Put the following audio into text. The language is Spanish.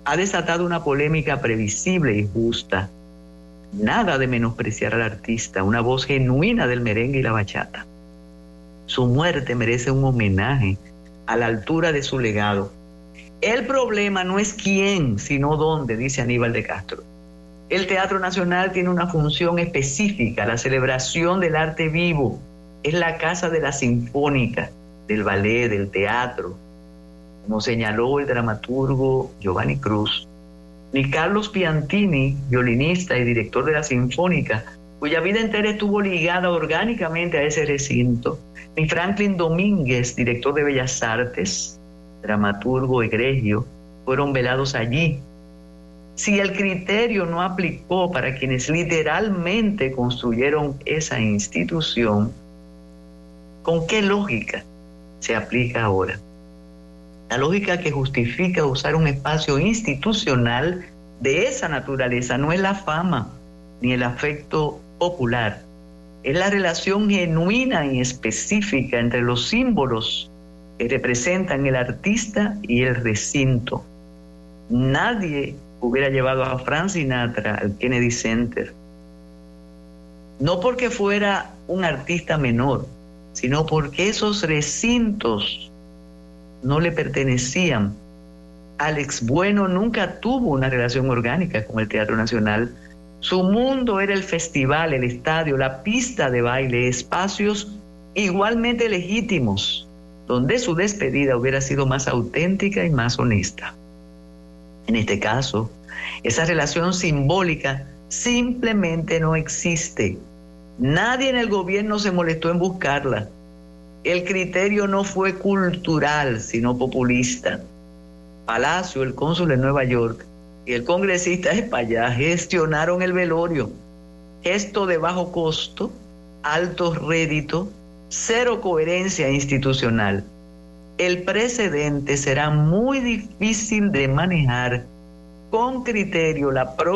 ha desatado una polémica previsible y justa. Nada de menospreciar al artista, una voz genuina del merengue y la bachata. Su muerte merece un homenaje a la altura de su legado. El problema no es quién, sino dónde, dice Aníbal de Castro. El Teatro Nacional tiene una función específica, la celebración del arte vivo. Es la casa de la sinfónica, del ballet, del teatro, como señaló el dramaturgo Giovanni Cruz. Ni Carlos Piantini, violinista y director de la Sinfónica, cuya vida entera estuvo ligada orgánicamente a ese recinto, ni Franklin Domínguez, director de Bellas Artes, dramaturgo egregio, fueron velados allí. Si el criterio no aplicó para quienes literalmente construyeron esa institución, ¿con qué lógica se aplica ahora? La lógica que justifica usar un espacio institucional de esa naturaleza no es la fama ni el afecto popular, es la relación genuina y específica entre los símbolos que representan el artista y el recinto. Nadie hubiera llevado a Frank Sinatra al Kennedy Center, no porque fuera un artista menor, sino porque esos recintos no le pertenecían. Alex Bueno nunca tuvo una relación orgánica con el Teatro Nacional. Su mundo era el festival, el estadio, la pista de baile, espacios igualmente legítimos, donde su despedida hubiera sido más auténtica y más honesta. En este caso, esa relación simbólica simplemente no existe. Nadie en el gobierno se molestó en buscarla. El criterio no fue cultural, sino populista. Palacio, el cónsul de Nueva York, y el congresista Espaillá gestionaron el velorio. Gesto de bajo costo, alto rédito, cero coherencia institucional. El precedente será muy difícil de manejar con criterio la